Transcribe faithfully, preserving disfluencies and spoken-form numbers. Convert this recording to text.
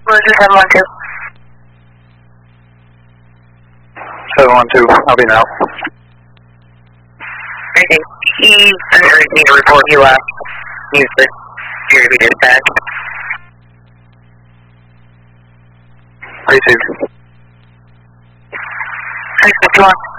Roger, seven one two. seven one two, I'll be now. Okay, he's need to report you up. Use the security dispatch. Received. six fifty-one.